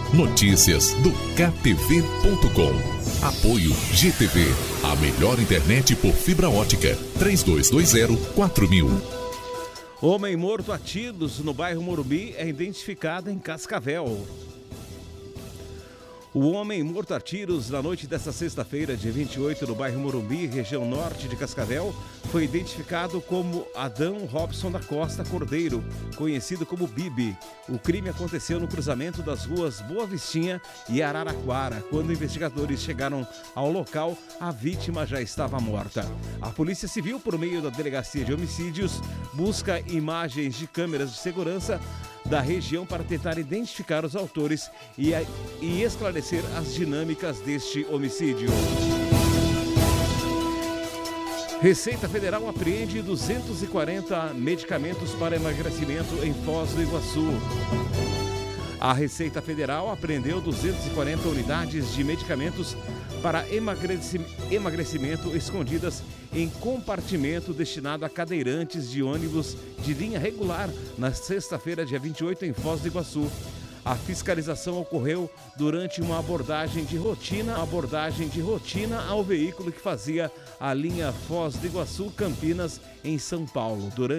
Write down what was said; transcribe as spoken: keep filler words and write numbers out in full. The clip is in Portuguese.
Notícias do K T V ponto com. Apoio G T V, a melhor internet por fibra ótica. três dois dois zero quatro mil. Homem morto a tiros no bairro Morumbi é identificado em Cascavel. O homem morto a tiros na noite desta sexta-feira, dia vinte e oito, no bairro Morumbi, região norte de Cascavel, foi identificado como Adão Robson da Costa Cordeiro, conhecido como Bibi. O crime aconteceu no cruzamento das ruas Boa Vistinha e Araraquara. Quando investigadores chegaram ao local, a vítima já estava morta. A Polícia Civil, por meio da Delegacia de Homicídios, busca imagens de câmeras de segurança da região para tentar identificar os autores e, e esclarecer as dinâmicas deste homicídio. Receita Federal apreende duzentos e quarenta medicamentos para emagrecimento em Foz do Iguaçu. A Receita Federal apreendeu duzentas e quarenta unidades de medicamentos para emagrecimento escondidas em compartimento destinado a cadeirantes de ônibus de linha regular na sexta-feira, dia vinte e oito, em Foz do Iguaçu. A fiscalização ocorreu durante uma abordagem de rotina, uma abordagem de rotina ao veículo que fazia a linha Foz do Iguaçu-Campinas, em São Paulo. Durante